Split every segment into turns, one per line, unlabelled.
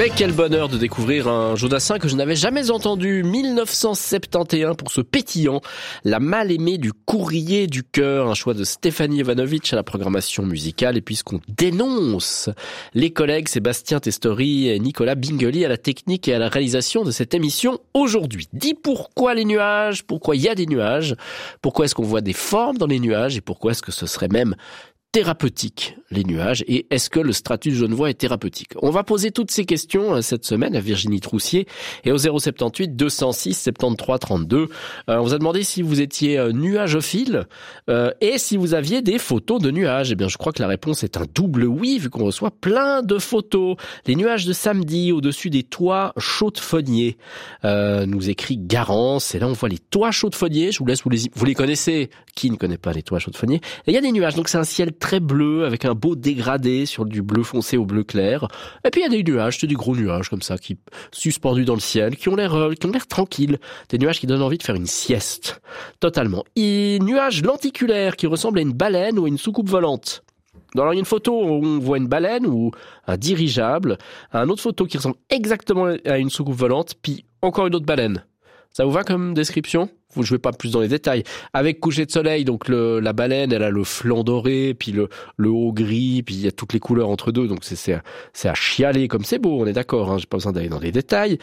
Mais quel bonheur de découvrir un Jodassin que je n'avais jamais entendu. 1971 pour ce pétillant, La mal-aimée du courrier du cœur, un choix de Stéphanie Ivanovic à la programmation musicale. Et puisqu'on dénonce les collègues Sébastien Testori et Nicolas Bingeli à la technique et à la réalisation de cette émission aujourd'hui. Dis pourquoi les nuages, pourquoi il y a des nuages, pourquoi est-ce qu'on voit des formes dans les nuages et pourquoi est-ce que ce serait même thérapeutique, les nuages, et est-ce que le stratus genevois est thérapeutique? On va poser toutes ces questions cette semaine à Virginie Troussier et au 078 206 73 32. On vous a demandé si vous étiez nuageophile et si vous aviez des photos de nuages. Eh bien, je crois que la réponse est un double oui, vu qu'on reçoit plein de photos. Les nuages de samedi au-dessus des toits chaudefonniers, nous écrit Garance, et là on voit les toits chaudefonniers. Je vous laisse, vous les connaissez. Qui ne connaît pas les toits chaudefonniers? Et il y a des nuages, donc c'est un ciel très bleu avec un beau dégradé sur du bleu foncé au bleu clair. Et puis il y a des nuages, c'est des gros nuages comme ça qui suspendus dans le ciel, qui ont l'air tranquilles, des nuages qui donnent envie de faire une sieste totalement. Et nuages lenticulaires qui ressemblent à une baleine ou à une soucoupe volante. Alors il y a une photo où on voit une baleine ou un dirigeable, une autre photo qui ressemble exactement à une soucoupe volante, puis encore une autre baleine. Ça vous va comme description? Vous ne jouez pas plus dans les détails. Avec coucher de soleil, donc la baleine, elle a le flanc doré, puis le haut gris, puis il y a toutes les couleurs entre deux, donc c'est à chialer comme c'est beau, on est d'accord, hein, j'ai pas besoin d'aller dans les détails.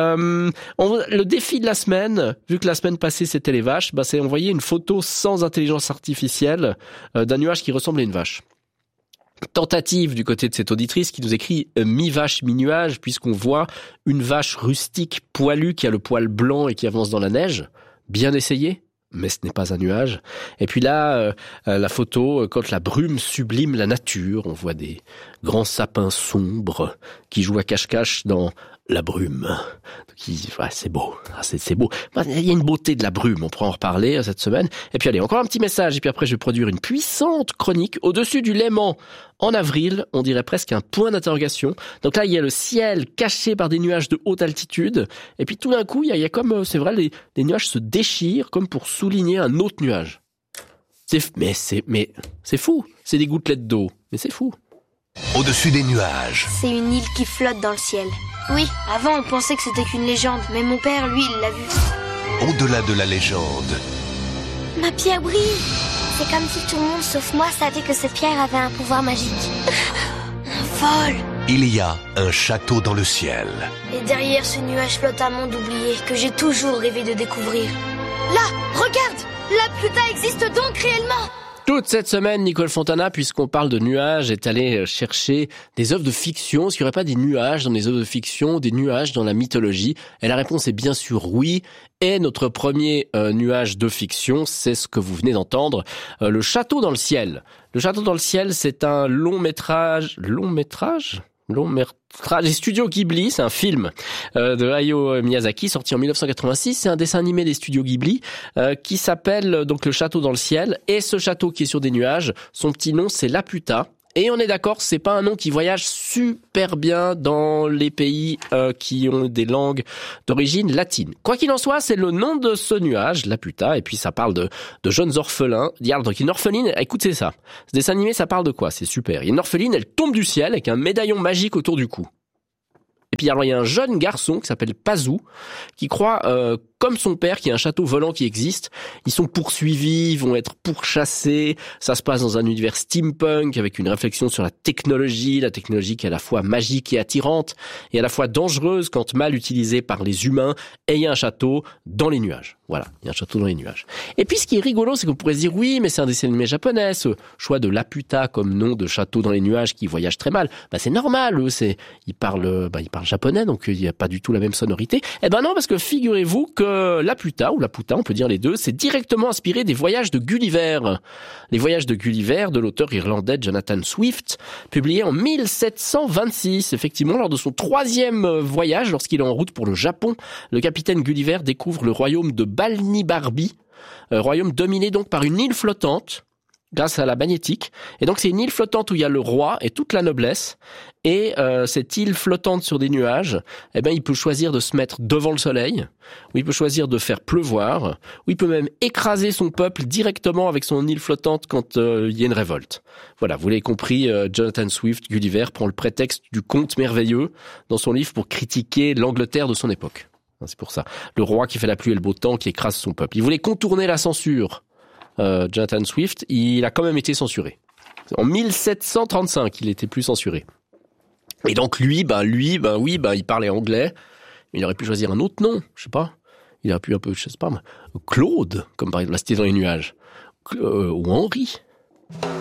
Le défi de la semaine, vu que la semaine passée c'était les vaches, c'est envoyer une photo sans intelligence artificielle d'un nuage qui ressemble à une vache. Tentative du côté de cette auditrice qui nous écrit mi-vache, mi-nuage, puisqu'on voit une vache rustique poilue qui a le poil blanc et qui avance dans la neige. Bien essayé, mais ce n'est pas un nuage. Et puis là, la photo, quand la brume sublime la nature, on voit des grands sapins sombres qui jouent à cache-cache dans la brume. C'est beau, c'est beau. Il y a une beauté de la brume, on pourra en reparler cette semaine. Et puis allez, encore un petit message, et puis après je vais produire une puissante chronique au-dessus du Léman. En avril, on dirait presque un point d'interrogation. Donc là, il y a le ciel caché par des nuages de haute altitude, et puis tout d'un coup, il y a comme, c'est vrai, les nuages se déchirent comme pour souligner un autre nuage. Mais c'est fou, c'est des gouttelettes d'eau, mais c'est fou.
Au-dessus des nuages.
C'est une île qui flotte dans le ciel. Oui, avant on pensait que c'était qu'une légende, mais mon père, lui, il l'a vu.
Au-delà de la légende.
Ma pierre brille. C'est comme si tout le monde, sauf moi, savait que cette pierre avait un pouvoir magique. Un vol.
Il y a un château dans le ciel.
Et derrière ce nuage flotte un monde oublié que j'ai toujours rêvé de découvrir. Là, regarde, la Pluta existe donc réellement.
Toute cette semaine, Nicole Fontana, puisqu'on parle de nuages, est allée chercher des œuvres de fiction. Est-ce qu'il n'y aurait pas des nuages dans les œuvres de fiction, des nuages dans la mythologie? Et la réponse est bien sûr oui. Et notre premier nuage de fiction, c'est ce que vous venez d'entendre, Le Château dans le ciel. Le Château dans le ciel, c'est un long métrage des studios Ghibli, c'est un film de Hayao Miyazaki sorti en 1986, c'est un dessin animé des studios Ghibli qui s'appelle donc Le Château dans le ciel, et ce château qui est sur des nuages, son petit nom c'est Laputa. Et on est d'accord, c'est pas un nom qui voyage super bien dans les pays qui ont des langues d'origine latine. Quoi qu'il en soit, c'est le nom de ce nuage, Laputa, et puis ça parle de jeunes orphelins. Il y a donc une orpheline, écoutez ça. Ce dessin animé, ça parle de quoi? C'est super. Il y a une orpheline, elle tombe du ciel avec un médaillon magique autour du cou. Et puis alors il y a un jeune garçon qui s'appelle Pazou, qui croit, comme son père, qu'il y a un château volant qui existe. Ils sont poursuivis, ils vont être pourchassés. Ça se passe dans un univers steampunk avec une réflexion sur la technologie qui est à la fois magique et attirante, et à la fois dangereuse quand mal utilisée par les humains. Et il y a un château dans les nuages. Voilà, il y a un château dans les nuages. Et puis ce qui est rigolo, c'est qu'on pourrait se dire oui, mais c'est un dessin animé japonais, ce choix de Laputa comme nom de château dans les nuages qui voyage très mal. C'est normal, eux, ils parlent japonais, donc il n'y a pas du tout la même sonorité. Eh ben non, parce que figurez-vous que Laputa, ou Laputa, on peut dire les deux, c'est directement inspiré des voyages de Gulliver. Les voyages de Gulliver, de l'auteur irlandais Jonathan Swift, publié en 1726. Effectivement, lors de son 3e voyage, lorsqu'il est en route pour le Japon, le capitaine Gulliver découvre le royaume de Balnibarbi, royaume dominé donc par une île flottante. grâce à la magnétique. Et donc c'est une île flottante où il y a le roi et toute la noblesse. Et cette île flottante sur des nuages, eh ben il peut choisir de se mettre devant le soleil, ou il peut choisir de faire pleuvoir, ou il peut même écraser son peuple directement avec son île flottante quand il y a une révolte. Voilà, vous l'avez compris, Jonathan Swift, Gulliver, prend le prétexte du conte merveilleux dans son livre pour critiquer l'Angleterre de son époque. C'est pour ça. Le roi qui fait la pluie et le beau temps, qui écrase son peuple. Il voulait contourner la censure. Jonathan Swift, il a quand même été censuré. En 1735, il était plus censuré. Et donc lui, il parlait anglais. Il aurait pu choisir un autre nom, je sais pas. Il aurait pu Claude, comme par exemple La Cité dans les nuages, ou Henri.